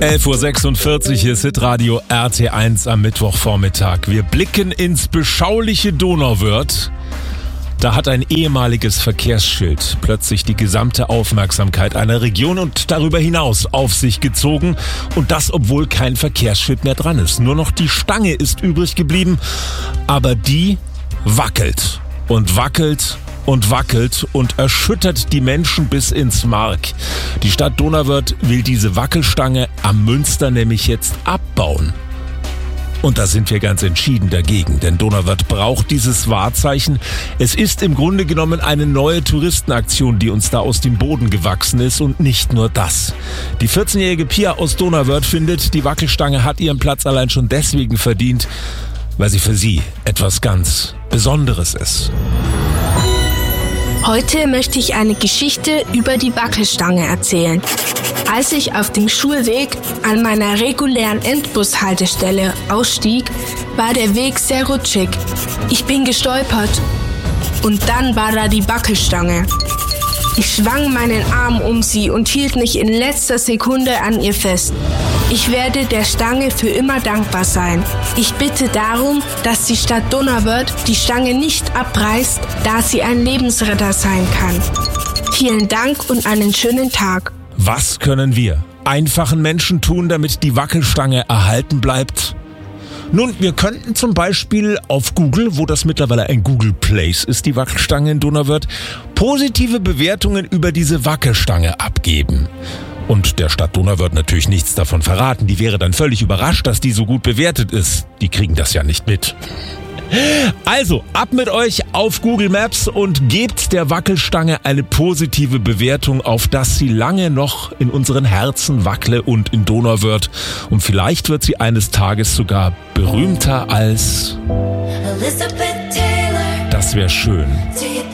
11.46 Uhr, hier ist Hitradio RT1 am Mittwochvormittag. Wir blicken ins beschauliche Donauwörth. Da hat ein ehemaliges Verkehrsschild plötzlich die gesamte Aufmerksamkeit einer Region und darüber hinaus auf sich gezogen. Und das, obwohl kein Verkehrsschild mehr dran ist. Nur noch die Stange ist übrig geblieben, aber die wackelt und wackelt und wackelt und erschüttert die Menschen bis ins Mark. Die Stadt Donauwörth will diese Wackelstange am Münster nämlich jetzt abbauen. Und da sind wir ganz entschieden dagegen, denn Donauwörth braucht dieses Wahrzeichen. Es ist im Grunde genommen eine neue Touristenaktion, die uns da aus dem Boden gewachsen ist, und nicht nur das. Die 14-jährige Pia aus Donauwörth findet, die Wackelstange hat ihren Platz allein schon deswegen verdient, weil sie für sie etwas ganz Besonderes ist. Heute möchte ich eine Geschichte über die Wackelstange erzählen. Als ich auf dem Schulweg an meiner regulären Endbushaltestelle ausstieg, war der Weg sehr rutschig. Ich bin gestolpert und dann war da die Wackelstange. Ich schwang meinen Arm um sie und hielt mich in letzter Sekunde an ihr fest. Ich werde der Stange für immer dankbar sein. Ich bitte darum, dass die Stadt Donauwörth die Stange nicht abreißt, da sie ein Lebensretter sein kann. Vielen Dank und einen schönen Tag. Was können wir einfachen Menschen tun, damit die Wackelstange erhalten bleibt? Nun, wir könnten zum Beispiel auf Google, wo das mittlerweile ein Google Place ist, die Wackelstange in Donauwörth, positive Bewertungen über diese Wackelstange abgeben. Und der Stadt Donauwörth natürlich nichts davon verraten. Die wäre dann völlig überrascht, dass die so gut bewertet ist. Die kriegen das ja nicht mit. Also, ab mit euch auf Google Maps und gebt der Wackelstange eine positive Bewertung, auf dass sie lange noch in unseren Herzen wackle und in Donauwörth. Und vielleicht wird sie eines Tages sogar berühmter als... Das wäre schön.